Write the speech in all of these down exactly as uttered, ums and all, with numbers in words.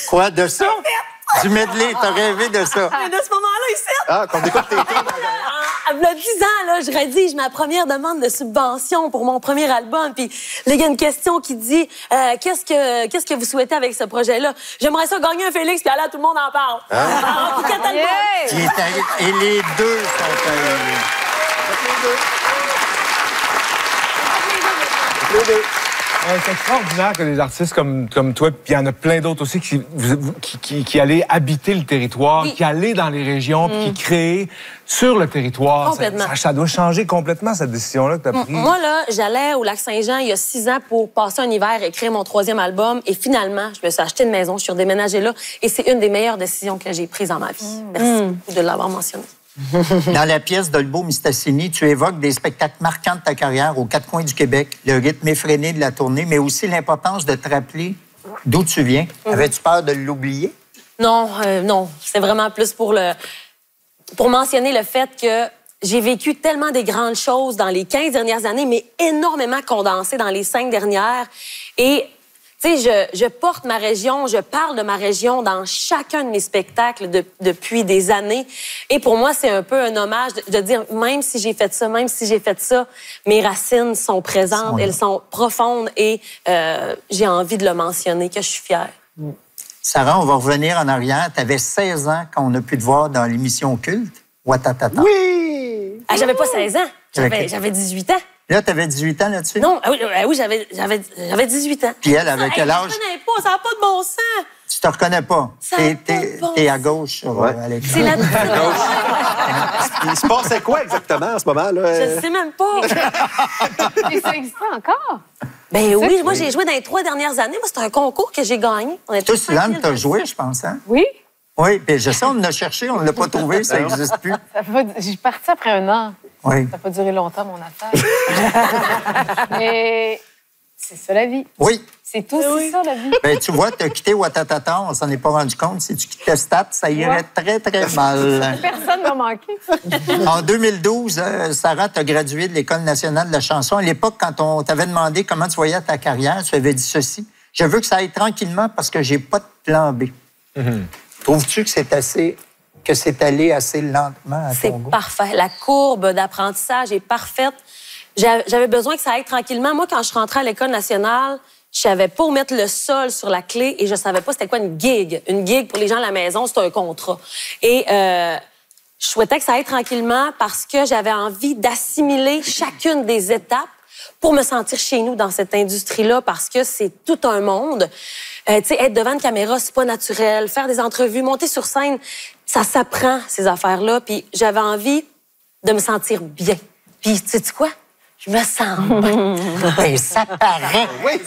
Quoi, de ça? Du medley, t'as rêvé de ça? Mais de ce moment-là, ici... Ah, qu'on écoute tes tunes. Il y a dix ans, là, je rédige ma première demande de subvention pour mon premier album. Puis là, il y a une question qui dit euh, qu'est-ce que qu'est-ce que vous souhaitez avec ce projet-là? J'aimerais ça gagner un Félix, puis là, tout le monde en parle. Hein? Alors, puis quatre albums. Yeah! Il est arrivé. Et les deux sont arrivés. Les deux. Ouais, c'est extraordinaire que des artistes comme, comme toi, puis il y en a plein d'autres aussi, qui, qui, qui, qui allaient habiter le territoire, oui. qui allaient dans les régions, mm. puis qui créaient sur le territoire. Complètement. Ça, ça doit changer complètement, cette décision-là que tu as prise. Moi, là, j'allais au Lac-Saint-Jean il y a six ans pour passer un hiver et écrire mon troisième album. Et finalement, je me suis acheté une maison, je suis redéménagée là. Et c'est une des meilleures décisions que j'ai prises dans ma vie. Mm. Merci mm. de l'avoir mentionné. Dans la pièce d'Olbeau-Mistassini, tu évoques des spectacles marquants de ta carrière aux quatre coins du Québec, le rythme effréné de la tournée, mais aussi l'importance de te rappeler d'où tu viens. Mm-hmm. Avais-tu peur de l'oublier? Non, euh, non. C'est vraiment plus pour le pour mentionner le fait que j'ai vécu tellement des grandes choses dans les quinze dernières années, mais énormément condensées dans les cinq dernières. Et tu sais, je, je porte ma région, je parle de ma région dans chacun de mes spectacles de, depuis des années. Et pour moi, c'est un peu un hommage de, de dire, même si j'ai fait ça, même si j'ai fait ça, mes racines sont présentes, sont elles sont profondes et euh, j'ai envie de le mentionner, que je suis fière. Sarah, on va revenir en arrière. Tu avais seize ans quand on a pu te voir dans l'émission Culte, Ouattatata. Oui! Ah, j'avais pas seize ans, j'avais, j'avais dix-huit ans. Là, tu avais dix-huit ans là-dessus? Non, oui, oui j'avais, j'avais, j'avais dix-huit ans. Puis elle, avec quel âge? Je ne reconnais pas, ça n'a pas de bon sens. Tu te reconnais pas? Ça t'es, n'a pas de bon t'es à sens. gauche sur Ouais. à l'écran. C'est la... Il se passait quoi exactement en ce moment-là? Je ne sais même pas. Et ça existe encore? Ben oui, moi, j'ai joué dans les trois dernières années. Moi, c'est un concours que j'ai gagné. On Toi, Suzanne, t'as joué, je pense, hein? Oui. Oui, puis je sais, on l'a cherché, on ne l'a pas trouvé, ça n'existe plus. Ça peut... J'ai parti après un an. Oui. Ça n'a pas duré longtemps, mon affaire. Mais c'est ça, la vie. Oui. C'est tout, c'est oui. ça, la vie. Ben, tu vois, tu as quitté Ouattatata, on s'en est pas rendu compte. Si tu quittais Stat, ça irait ouais. très, très mal. Personne m'a manqué. En deux mille douze, euh, Sarah, tu as gradué de l'École nationale de la chanson. À l'époque, quand on t'avait demandé comment tu voyais ta carrière, tu avais dit ceci. Je veux que ça aille tranquillement parce que j'ai pas de plan B. Mm-hmm. Trouves-tu que c'est assez... que c'est allé assez lentement à C'est ton goût? parfait. La courbe d'apprentissage est parfaite. J'avais besoin que ça aille tranquillement. Moi, quand je rentrais à l'École nationale, je savais pas où mettre le sol sur la clé et je savais pas c'était quoi une gig. Une gig, pour les gens à la maison, c'est un contrat. Et euh, je souhaitais que ça aille tranquillement parce que j'avais envie d'assimiler chacune des étapes pour me sentir chez nous dans cette industrie-là parce que c'est tout un monde. Euh, tu sais, être devant une caméra, c'est pas naturel. Faire des entrevues, monter sur scène, ça s'apprend, ces affaires-là. Puis j'avais envie de me sentir bien. Puis, tu sais quoi? Je me sens bien. Ben, ça paraît. Oui.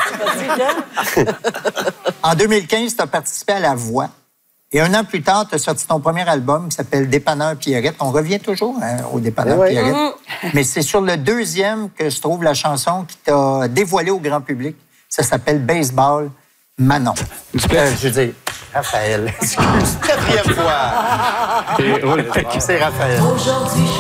En deux mille quinze, tu as participé à La Voix. Et un an plus tard, tu as sorti ton premier album qui s'appelle Dépanneur Pierrette. On revient toujours hein, au Dépanneur oui. Pierrette. Mm-hmm. Mais c'est sur le deuxième que se trouve la chanson qui t'a dévoilé au grand public. Ça s'appelle Baseball Manon. Euh, je veux dire, Raphaël. Excuse. Quatrième fois. C'est Raphaël. Aujourd'hui,